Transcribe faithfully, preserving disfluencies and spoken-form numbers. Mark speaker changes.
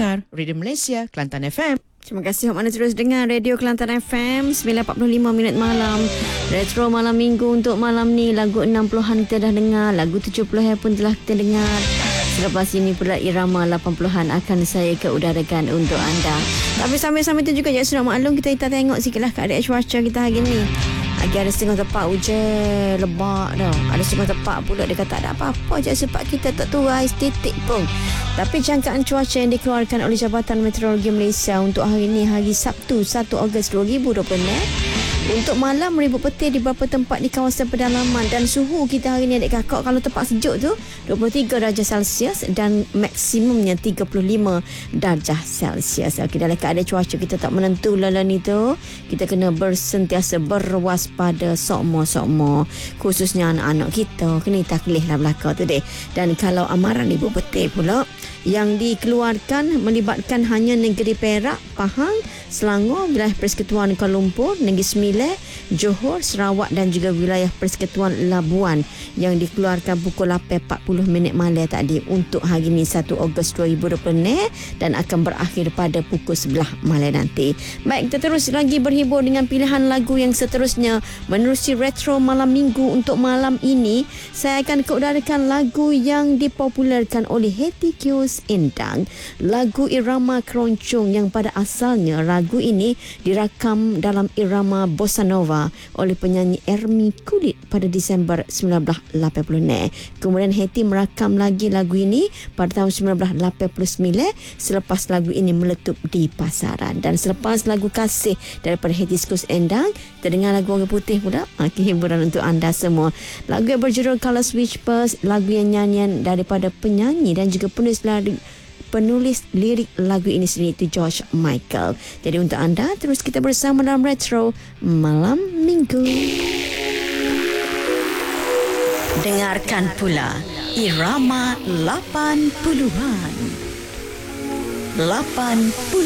Speaker 1: dengar Radio Malaysia Kelantan F M.
Speaker 2: Terima kasih mana terus dengar Radio Kelantan F M. Sembilan empat puluh lima minit malam. Retro malam minggu untuk malam ni. Lagu enam puluhan kita dah dengar, lagu tujuh puluhan pun telah kita dengar. Selepas ini pula irama lapan puluhan akan saya keudarakan untuk anda. Tapi sambil-sambil tu juga, Cik Surat maklum, kita, kita tengok sikitlah keadaan cuaca kita hari ni. Lagi ada setengah tempat hujan lebat dah. Ada setengah tempat pula dia kata ada apa-apa je sebab kita tak tuai titik pun. Tapi jangkaan cuaca yang dikeluarkan oleh Jabatan Meteorologi Malaysia untuk hari ini, hari Sabtu satu Ogos dua ribu dua puluh, untuk malam meribu petir di beberapa tempat di kawasan pedalaman, dan suhu kita hari ni adik kakak kalau tempat sejuk tu dua puluh tiga darjah Celsius dan maksimumnya tiga puluh lima darjah Celsius. Okey, dalam keadaan cuaca kita tak menentu lala ni tu, kita kena bersentiasa berwaspada sokmo-sokmo, khususnya anak-anak kita kena taklih lah belakang tu deh. Dan kalau amaran ibu petir pula yang dikeluarkan melibatkan hanya negeri Perak, Pahang, Selangor, wilayah Persekutuan Kuala Lumpur, Negeri Sembilan, Johor, Sarawak dan juga wilayah Persekutuan Labuan yang dikeluarkan pukul lapan empat puluh minit malam tadi untuk hari ini satu Ogos dua ribu dua puluh dan akan berakhir pada pukul sebelas malam nanti. Baik, kita terus lagi berhibur dengan pilihan lagu yang seterusnya menerusi retro malam minggu untuk malam ini. Saya akan keudarakan lagu yang dipopularkan oleh Hetty Kiyos Endang, lagu irama keroncong yang pada asalnya lagu ini dirakam dalam irama bossa nova oleh penyanyi Ermi Kulit pada Disember sembilan belas lapan puluh. Kemudian Hetty merakam lagi lagu ini pada tahun sembilan belas lapan puluh sembilan selepas lagu ini meletup di pasaran. Dan selepas lagu Kasih daripada Hetty Kiyos Endang, kita dengar lagu Orang Putih pula. Okay, hiburan untuk anda semua. Lagu yang berjudul Color Switchers, lagu yang nyanyian daripada penyanyi dan juga penulis lagu penulis lirik lagu ini sendiri itu George Michael. Jadi untuk anda, terus kita bersama dalam Retro Malam Minggu. Dengarkan pula irama lapan puluhan. lapan puluh